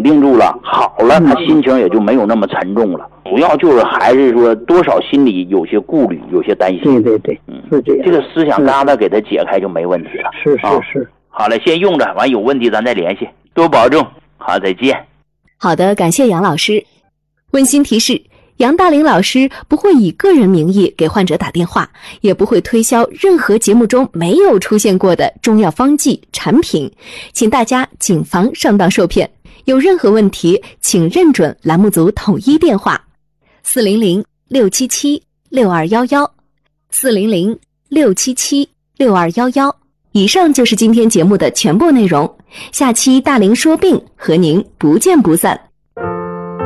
定住了，好了，他心情也就没有那么沉重了。主要就是还是说多少心里有些顾虑，有些担心。 对，是这样。 这个思想疙瘩给他解开就没问题了。 是。 好了，先用着，完有问题咱再联系，多保重。好，再见。 好的，感谢杨老师。温馨提示，杨大林老师不会以个人名义给患者打电话，也不会推销任何节目中没有出现过的中药方剂产品，请大家谨防上当受骗。有任何问题，请认准栏目组统一电话400-677-6211，400-677-6211。以上就是今天节目的全部内容，下期大林说病和您不见不散。